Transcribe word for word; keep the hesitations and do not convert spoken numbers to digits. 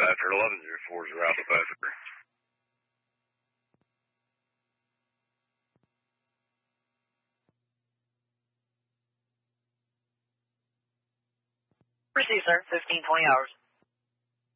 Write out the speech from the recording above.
after eleven zero four is route departure. Receive, sir. fifteen twenty hours.